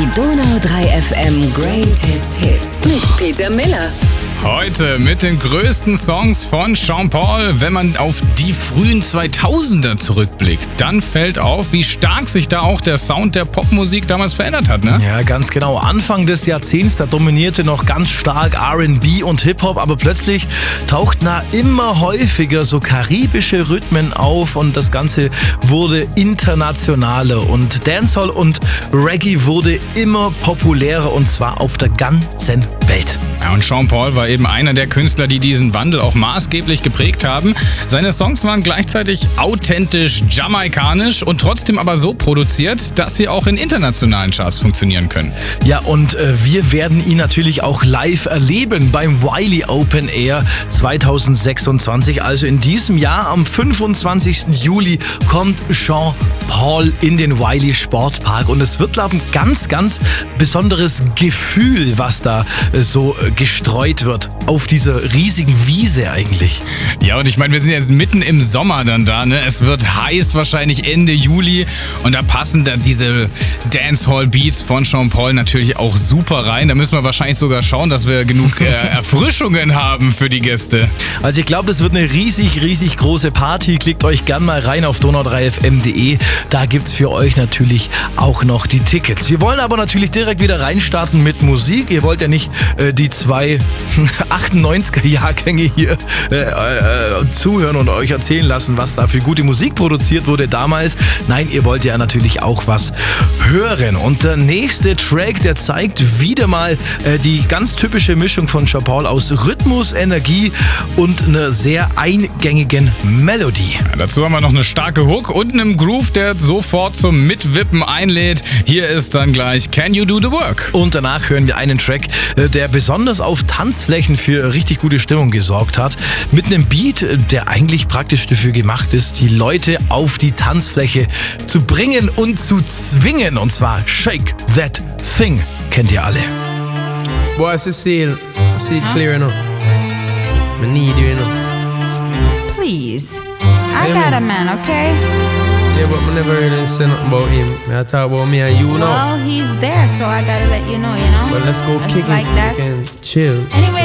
Die Donau 3 FM Greatest Hits mit Peter Miller. Heute mit den größten Songs von Sean Paul. Wenn man auf die frühen 2000er zurückblickt, dann fällt auf, wie stark sich da auch der Sound der Popmusik damals verändert hat, ne? Ja, ganz genau. Anfang des Jahrzehnts, da dominierte noch ganz stark R&B und Hip-Hop, aber plötzlich tauchten da immer häufiger so karibische Rhythmen auf und das Ganze wurde internationaler und Dancehall und Reggae wurde immer populärer und zwar auf der ganzen Welt. Ja, und Sean Paul war eben einer der Künstler, die diesen Wandel auch maßgeblich geprägt haben. Seine Songs waren gleichzeitig authentisch jamaikanisch und trotzdem aber so produziert, dass sie auch in internationalen Charts funktionieren können. Ja, und wir werden ihn natürlich auch live erleben beim Wiley Open Air 2026. Also in diesem Jahr, am 25. Juli, kommt Sean Paul in den Wiley Sportpark. Und es wird, glaube ich, ein ganz, ganz besonderes Gefühl, was da so gestreut wird auf dieser riesigen Wiese eigentlich. Ja, und ich meine, wir sind jetzt mitten im Sommer dann da, ne? Es wird heiß, wahrscheinlich Ende Juli, und da passen dann diese Dancehall-Beats von Sean Paul natürlich auch super rein. Da müssen wir wahrscheinlich sogar schauen, dass wir genug Erfrischungen haben für die Gäste. Also ich glaube, das wird eine riesig, riesig große Party. Klickt euch gern mal rein auf donau3fm.de. Da gibt's für euch natürlich auch noch die Tickets. Wir wollen aber natürlich direkt wieder reinstarten mit Musik. Ihr wollt ja nicht die zwei 98er-Jahrgänge hier zuhören und euch erzählen lassen, was da für gute Musik produziert wurde damals. Nein, ihr wollt ja natürlich auch was hören. Und der nächste Track, der zeigt wieder mal die ganz typische Mischung von Sean Paul aus Rhythmus, Energie und einer sehr eingängigen Melodie. Ja, dazu haben wir noch eine starke Hook und einen Groove, der sofort zum Mitwippen einlädt. Hier ist dann gleich Can You Do The Work? Und danach hören wir einen Track, der besonders auf Tanzflächen für richtig gute Stimmung gesorgt hat. Mit einem Beat, der eigentlich praktisch dafür gemacht ist, die Leute auf die Tanzfläche zu bringen und zu zwingen. Und zwar Shake That Thing. Kennt ihr alle. Boy, Cecile, I see it clear enough. I need you, you know. Please. I got a man, okay? Yeah, but I never really say nothing about him. I talk about me and you now. Well, he's there, so I gotta let you know, you know? But let's go Just kick like it that. and chill. Anyway.